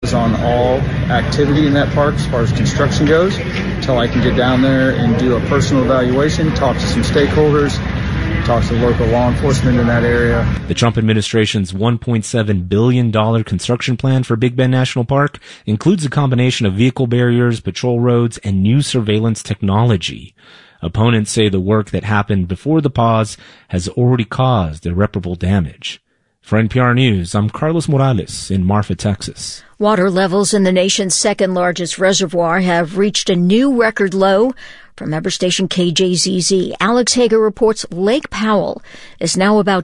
pause on all activity in that park as far as construction goes until I can get down there and do a personal evaluation, talk to some stakeholders, talk to local law enforcement in that area. The Trump administration's $1.7 billion construction plan for Big Bend National Park includes a combination of vehicle barriers, patrol roads, and new surveillance technology. Opponents say the work that happened before the pause has already caused irreparable damage. For NPR News, I'm Carlos Morales in Marfa, Texas. Water levels in the nation's second largest reservoir have reached a new record low. From member station KJZZ, Alex Hager reports Lake Powell is now about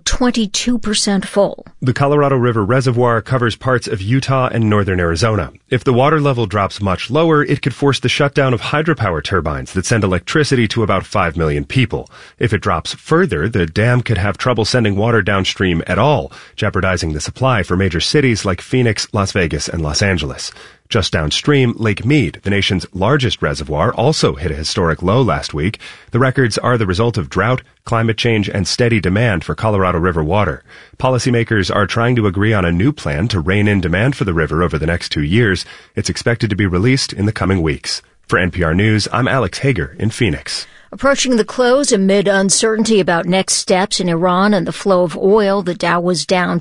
22% full. The Colorado River Reservoir covers parts of Utah and northern Arizona. If the water level drops much lower, it could force the shutdown of hydropower turbines that send electricity to about 5 million people. If it drops further, the dam could have trouble sending water downstream at all, jeopardizing the supply for major cities like Phoenix, Las Vegas, and Los Angeles. Just downstream, Lake Mead, the nation's largest reservoir, also hit a historic low last week. The records are the result of drought, climate change, and steady demand for Colorado River water. Policymakers are trying to agree on a new plan to rein in demand for the river over the next 2 years. It's expected to be released in the coming weeks. For NPR News, I'm Alex Hager in Phoenix. Approaching the close amid uncertainty about next steps in Iran and the flow of oil, the Dow was down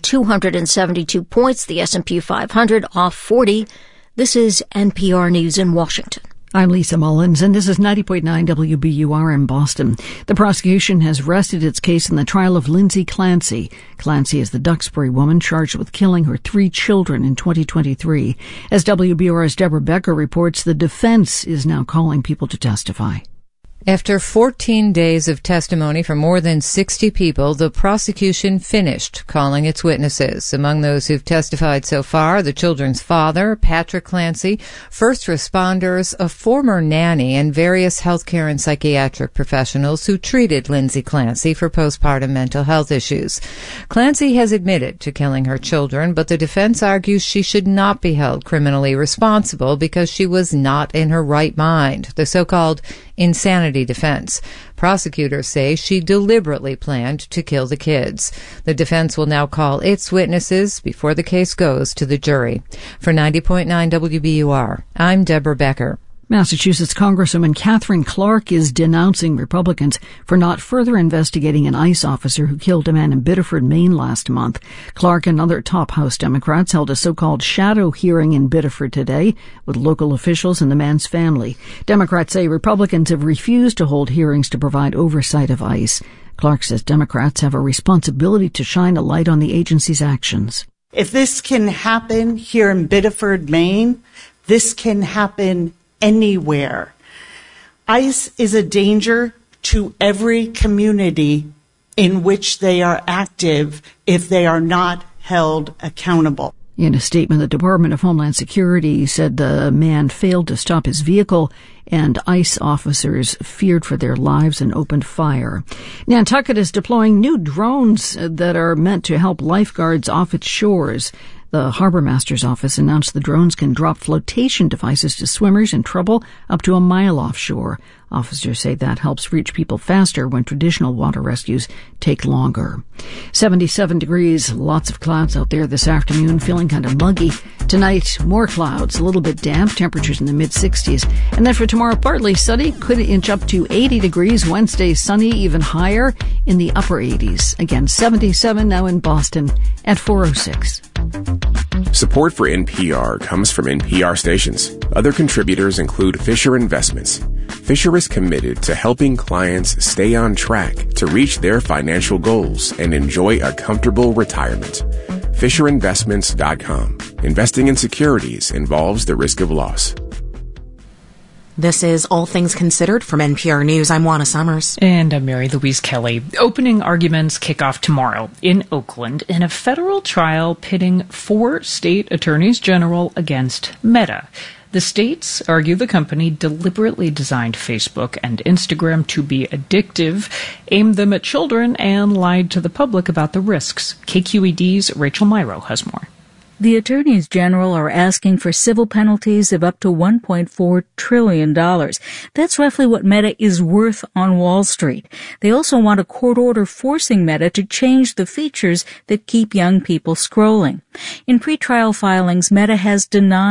272 points, the S&P 500 off 40. This is NPR News in Washington. I'm Lisa Mullins, and this is 90.9 WBUR in Boston. The prosecution has rested its case in the trial of Lindsay Clancy. Clancy is the Duxbury woman charged with killing her 3 children in 2023. As WBUR's Deborah Becker reports, the defense is now calling people to testify. After 14 days of testimony from more than 60 people, the prosecution finished calling its witnesses. Among those who've testified so far, the children's father, Patrick Clancy, first responders, a former nanny, and various healthcare and psychiatric professionals who treated Lindsay Clancy for postpartum mental health issues. Clancy has admitted to killing her children, but the defense argues she should not be held criminally responsible because she was not in her right mind, the so-called insanity defense. Prosecutors say she deliberately planned to kill the kids. The defense will now call its witnesses before the case goes to the jury. For 90.9 WBUR, I'm Deborah Becker. Massachusetts Congresswoman Katherine Clark is denouncing Republicans for not further investigating an ICE officer who killed a man in Biddeford, Maine last month. Clark and other top House Democrats held a so-called shadow hearing in Biddeford today with local officials and the man's family. Democrats say Republicans have refused to hold hearings to provide oversight of ICE. Clark says Democrats have a responsibility to shine a light on the agency's actions. If this can happen here in Biddeford, Maine, this can happen anywhere. ICE is a danger to every community in which they are active if they are not held accountable. In a statement, the Department of Homeland Security said the man failed to stop his vehicle and ICE officers feared for their lives and opened fire. Nantucket is deploying new drones that are meant to help lifeguards off its shores. The Harbor Master's office announced the drones can drop flotation devices to swimmers in trouble up to a mile offshore. Officers say that helps reach people faster when traditional water rescues take longer. 77 degrees, lots of clouds out there this afternoon, feeling kind of muggy. Tonight, more clouds, a little bit damp, temperatures in the mid-60s. And then for tomorrow, partly sunny, could inch up to 80 degrees. Wednesday, sunny, even higher in the upper 80s. Again, 77 now in Boston at 4:06. Support for NPR comes from NPR stations. Other contributors include Fisher Investments. Fisher is committed to helping clients stay on track to reach their financial goals and enjoy a comfortable retirement. FisherInvestments.com. Investing in securities involves the risk of loss. This is All Things Considered from NPR News. I'm Juana Summers. And I'm Mary Louise Kelly. Opening arguments kick off tomorrow in Oakland in a federal trial pitting 4 state attorneys general against Meta. The states argue the company deliberately designed Facebook and Instagram to be addictive, aimed them at children, and lied to the public about the risks. KQED's Rachel Myrow has more. The attorneys general are asking for civil penalties of up to $1.4 trillion. That's roughly what Meta is worth on Wall Street. They also want a court order forcing Meta to change the features that keep young people scrolling. In pretrial filings, Meta has denied